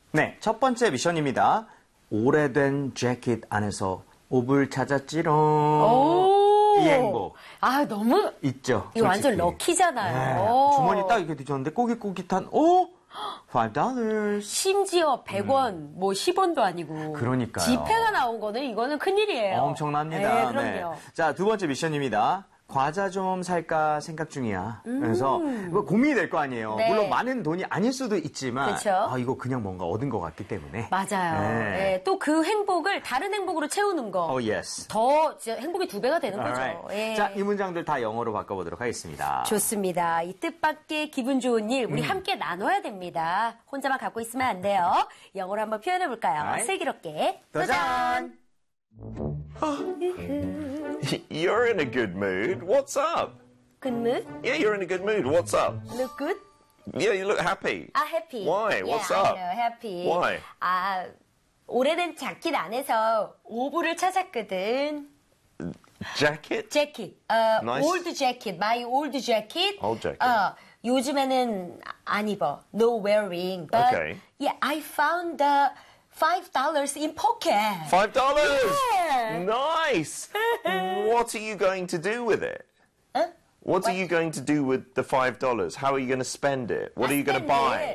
네, 첫 번째 미션입니다. 오래된 재킷 안에서 옷을 찾았지롱. 오. 이 행복. 아, 너무. 있죠. 이거 완전 솔직히. 럭키잖아요. 네, 주머니 딱 이렇게 뒤졌는데 꼬깃꼬깃한, $5. 심지어 100원, 뭐 10원도 아니고. 그러니까요. 지폐가 나온 거는 이거는 큰일이에요. 엄청납니다. 네, 그럼요. 네. 자, 두 번째 미션입니다. 과자 좀 살까 생각 중이야. 그래서 이거 고민이 될 거 아니에요. 네. 물론 많은 돈이 아닐 수도 있지만 그쵸? 이거 그냥 뭔가 얻은 것 같기 때문에. 맞아요. 네. 네, 또 그 행복을 다른 행복으로 채우는 거. yes. 더 진짜 행복이 2배가 되는 거죠. Alright. 예. 자, 이 문장들 다 영어로 바꿔보도록 하겠습니다. 좋습니다. 이 뜻밖의 기분 좋은 일 우리 함께 나눠야 됩니다. 혼자만 갖고 있으면 안 돼요. 영어로 한번 표현해 볼까요? Alright. 슬기롭게 도전! You're in a good mood. What's up? Good mood? Yeah, you're in a good mood. What's up? Look good? Yeah, you look happy. happy. Why? Yeah, What's I up? know, happy. Why? 오래된 자켓 안에서 오브를 찾았거든. Jacket? 재킷. Nice. old jacket. My old jacket. Old jacket. 요즘에는 안 입어. No wearing. But Okay. yeah, I found the $5 in pocket. $5? Yeah. Nice! What are you going to do with it? Huh? What are you going to do with the $5? How are you going to spend it? What are you going to buy?